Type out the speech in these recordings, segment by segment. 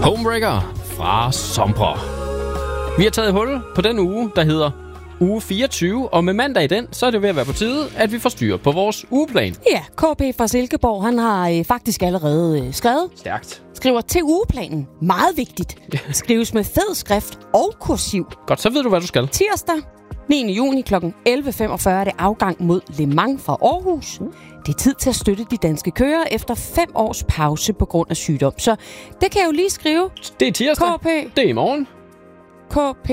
Homebreaker fra Sombra. Vi har taget hul på den uge, der hedder uge 24, og med mandag i den, så er det ved at være på tide, at vi får styr på vores ugeplan. Ja, KP fra Silkeborg, han har faktisk allerede skrevet. Stærkt. Skriver til ugeplanen. Meget vigtigt. Skrives med fed skrift og kursiv. Godt, så ved du, hvad du skal. Tirsdag, 9. juni kl. 11.45 er det afgang mod Le Mans fra Aarhus. Det er tid til at støtte de danske kører efter 5 års pause på grund af sygdom. Så det kan jeg jo lige skrive. Det er tirsdag. KP. Det er i morgen. KP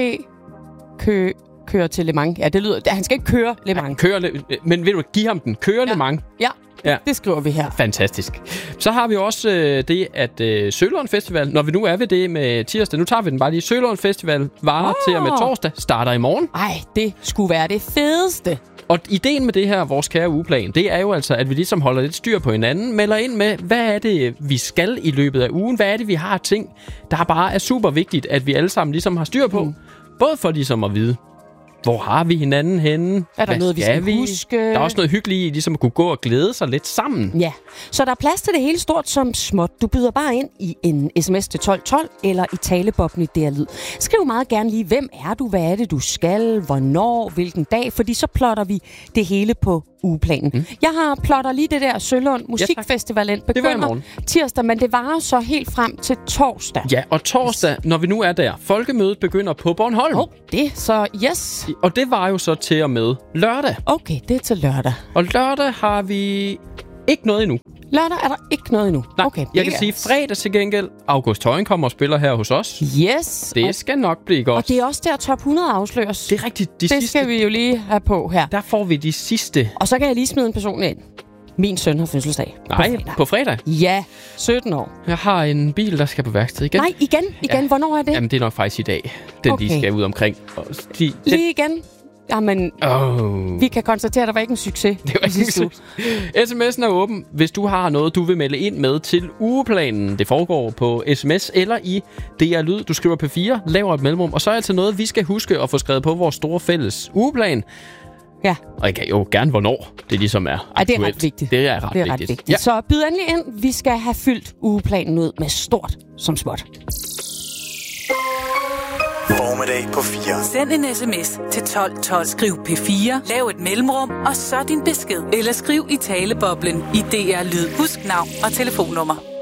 kører til Le Mans. Ja, det lyder... Han skal ikke køre Le Mans. Men vil du give ham den? Køre Le Mans. Ja, det skriver vi her. Fantastisk. Så har vi også det, at Sølund Festival, når vi nu er ved det med tirsdag, nu tager vi den bare lige. Sølund Festival varer til og med torsdag, starter i morgen. Ej, det skulle være det fedeste. Og ideen med det her, vores kære ugeplan, det er jo altså, at vi ligesom holder lidt styr på hinanden, melder ind med, hvad er det, vi skal i løbet af ugen? Hvad er det, vi har ting, der bare er super vigtigt, at vi alle sammen ligesom har styr på? Både for ligesom at vide, hvor har vi hinanden henne? Er der noget, vi skal huske? Der er også noget hyggeligt i, ligesom at kunne gå og glæde sig lidt sammen. Ja, så der er plads til det hele stort som småt. Du byder bare ind i en sms til 1212 eller i talebobben i DR Lyd. Skriv meget gerne lige, hvem er du, hvad er det, du skal, hvornår, hvilken dag, fordi så plotter vi det hele på ugeplanen. Jeg har plotter lige det der Sølund Musikfestival ind. Begynder tirsdag, men det varer så helt frem til torsdag. Ja, og torsdag, når vi nu er der, folkemødet begynder på Bornholm. Det så yes. Og det var jo så til og med lørdag. Okay, det er til lørdag. Og lørdag har vi ikke noget endnu. Lørdag er der ikke noget endnu. Nej, okay, jeg kan sige fredag til gengæld. August Højen kommer og spiller her hos os. Yes. Det skal nok blive godt. Og det er også der top 100 afsløres. Det er rigtigt. Det skal vi jo lige have på her. Der får vi de sidste. Og så kan jeg lige smide en person ind. Min søn har fødselsdag. På fredag? Ja, 17 år. Jeg har en bil, der skal på værksted igen. Nej, igen? Ja. Hvornår er det? Jamen, det er nok faktisk i dag. De skal ud omkring. Lige igen? Jamen, vi kan konstatere, at der var ikke en succes. Det var ikke en succes. SMS'en er åben, hvis du har noget, du vil melde ind med til ugeplanen. Det foregår på sms eller i DR Lyd. Du skriver P4, laver et mellemrum, og så er det noget, vi skal huske at få skrevet på vores store fælles ugeplan. Ja. Og jeg kan jo gerne, hvornår det ligesom er aktuelt. Det er ret vigtigt. Det er ret vigtigt. Ja. Så byd endelig ind. Vi skal have fyldt ugeplanen ud med stort som småt. Formiddag på 4. Send en sms til 1212. Skriv P4, lav et mellemrum, og så din besked. Eller skriv i taleboblen i DR Lyd. Husk navn og telefonnummer.